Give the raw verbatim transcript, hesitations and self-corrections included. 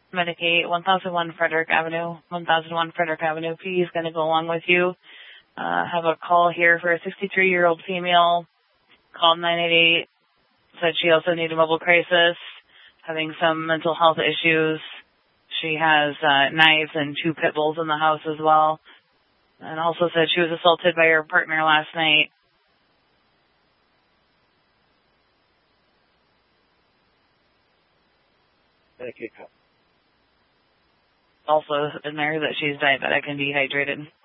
Medicaid, one thousand one Frederick Avenue, one thousand one Frederick Avenue. P is going to go along with you. Uh, have a call here for a sixty-three-year-old female. Called nine eight eight. Said she also needed a mobile crisis, having some mental health issues. She has uh, knives and two pit bulls in the house as well. And also said she was assaulted by her partner last night. Thank you. Also in there that she's diabetic and dehydrated.